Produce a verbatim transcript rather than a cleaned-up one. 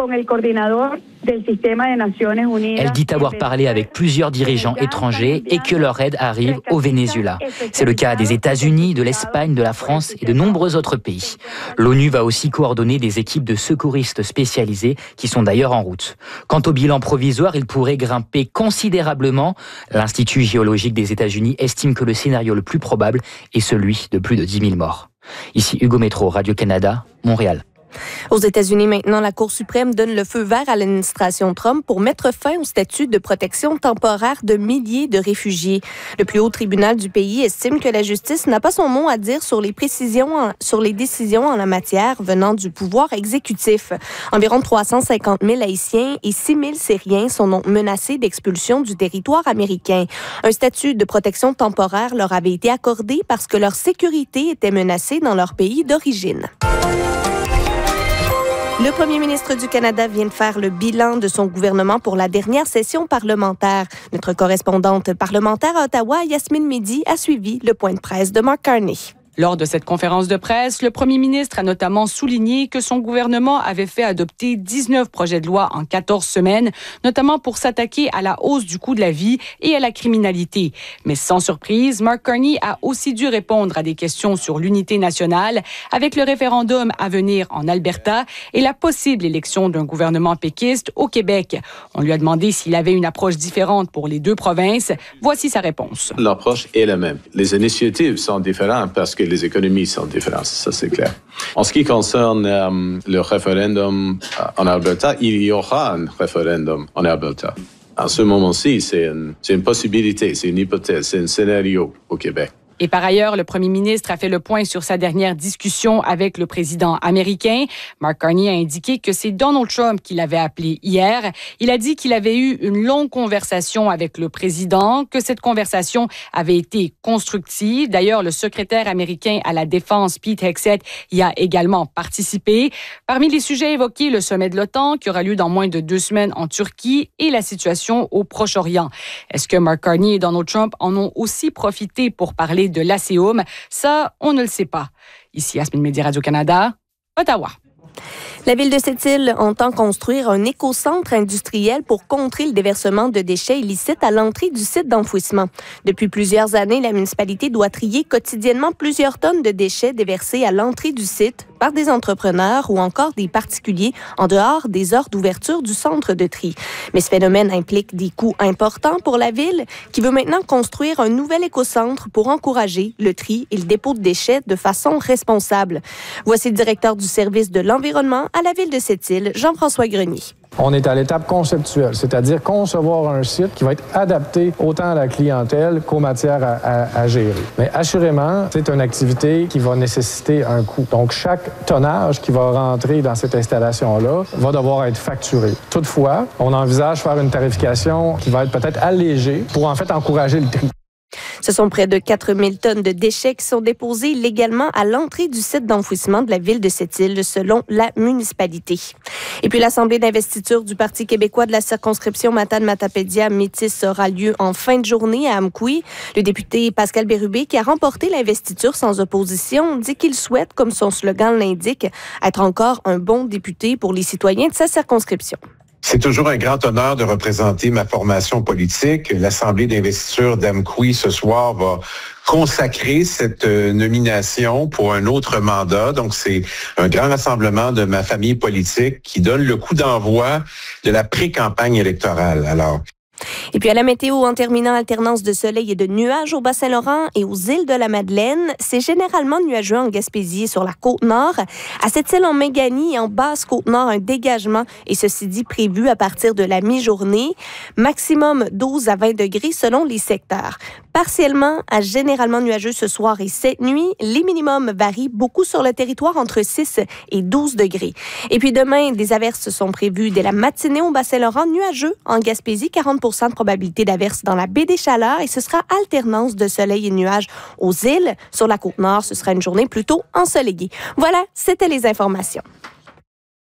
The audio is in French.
Elle dit avoir parlé avec plusieurs dirigeants étrangers et que leur aide arrive au Venezuela. C'est le cas des États-Unis, de l'Espagne, de la France et de nombreux autres pays. L'ONU va aussi coordonner des équipes de secouristes spécialisées qui sont d'ailleurs en route. Quant au bilan provisoire, il pourrait grimper considérablement. L'Institut géologique des États-Unis estime que le scénario le plus probable est celui de plus de dix mille morts. Ici Hugo Métro, Radio-Canada, Montréal. Aux États-Unis, maintenant, la Cour suprême donne le feu vert à l'administration Trump pour mettre fin au statut de protection temporaire de milliers de réfugiés. Le plus haut tribunal du pays estime que la justice n'a pas son mot à dire sur les précisions, en, sur les décisions en la matière venant du pouvoir exécutif. Environ trois cent cinquante mille Haïtiens et six mille Syriens sont donc menacés d'expulsion du territoire américain. Un statut de protection temporaire leur avait été accordé parce que leur sécurité était menacée dans leur pays d'origine. Le premier ministre du Canada vient de faire le bilan de son gouvernement pour la dernière session parlementaire. Notre correspondante parlementaire à Ottawa, Yasmine Midi, a suivi le point de presse de Mark Carney. Lors de cette conférence de presse, le premier ministre a notamment souligné que son gouvernement avait fait adopter dix-neuf projets de loi en quatorze semaines, notamment pour s'attaquer à la hausse du coût de la vie et à la criminalité. Mais sans surprise, Mark Carney a aussi dû répondre à des questions sur l'unité nationale, avec le référendum à venir en Alberta et la possible élection d'un gouvernement péquiste au Québec. On lui a demandé s'il avait une approche différente pour les deux provinces. Voici sa réponse. L'approche est la même. Les initiatives sont différentes parce que les économies sont différentes, ça c'est clair. En ce qui concerne euh, le référendum en Alberta, il y aura un référendum en Alberta. À ce moment-ci, c'est une, c'est une possibilité, c'est une hypothèse, c'est un scénario au Québec. Et par ailleurs, le premier ministre a fait le point sur sa dernière discussion avec le président américain. Mark Carney a indiqué que c'est Donald Trump qui l'avait appelé hier. Il a dit qu'il avait eu une longue conversation avec le président, que cette conversation avait été constructive. D'ailleurs, le secrétaire américain à la Défense, Pete Hegseth, y a également participé. Parmi les sujets évoqués, le sommet de l'OTAN qui aura lieu dans moins de deux semaines en Turquie et la situation au Proche-Orient. Est-ce que Mark Carney et Donald Trump en ont aussi profité pour parler de l'ASEOM? Ça, on ne le sait pas. Ici, Yasmine Midi, Radio-Canada, Ottawa. La ville de Sept-Îles entend construire un écocentre industriel pour contrer le déversement de déchets illicites à l'entrée du site d'enfouissement. Depuis plusieurs années, la municipalité doit trier quotidiennement plusieurs tonnes de déchets déversés à l'entrée du site par des entrepreneurs ou encore des particuliers en dehors des heures d'ouverture du centre de tri. Mais ce phénomène implique des coûts importants pour la ville qui veut maintenant construire un nouvel écocentre pour encourager le tri et le dépôt de déchets de façon responsable. Voici le directeur du service de l'environnement à la ville de Sept-Îles, Jean-François Grenier. On est à l'étape conceptuelle, c'est-à-dire concevoir un site qui va être adapté autant à la clientèle qu'aux matières à, à, à gérer. Mais assurément, c'est une activité qui va nécessiter un coût. Donc, chaque tonnage qui va rentrer dans cette installation-là va devoir être facturé. Toutefois, on envisage faire une tarification qui va être peut-être allégée pour en fait encourager le tri. Ce sont près de quatre mille tonnes de déchets qui sont déposés illégalement à l'entrée du site d'enfouissement de la ville de Sept-Îles, selon la municipalité. Et puis, l'Assemblée d'investiture du Parti québécois de la circonscription Matane-Matapédia-Métis aura lieu en fin de journée à Amqui. Le député Pascal Bérubé, qui a remporté l'investiture sans opposition, dit qu'il souhaite, comme son slogan l'indique, être encore un bon député pour les citoyens de sa circonscription. C'est toujours un grand honneur de représenter ma formation politique. L'Assemblée d'investiture d'Amqui ce soir va consacrer cette nomination pour un autre mandat. Donc, c'est un grand rassemblement de ma famille politique qui donne le coup d'envoi de la pré-campagne électorale. Alors, Et puis à la météo, en terminant, alternance de soleil et de nuages au Bas-Saint-Laurent et aux îles de la Madeleine. C'est généralement nuageux en Gaspésie et sur la Côte-Nord. À Sept-Îles, en Méganie et en Basse-Côte-Nord, un dégagement est ceci dit prévu à partir de la mi-journée. Maximum douze à vingt degrés selon les secteurs. Partiellement à généralement nuageux ce soir et cette nuit. Les minimums varient beaucoup sur le territoire entre six et douze degrés. Et puis demain, des averses sont prévues dès la matinée au Bas-Saint-Laurent, nuageux en Gaspésie, quarante pour cent de probabilité d'averse dans la baie des Chaleurs et ce sera alternance de soleil et nuages aux îles. Sur la Côte-Nord, ce sera une journée plutôt ensoleillée. Voilà, c'était les informations.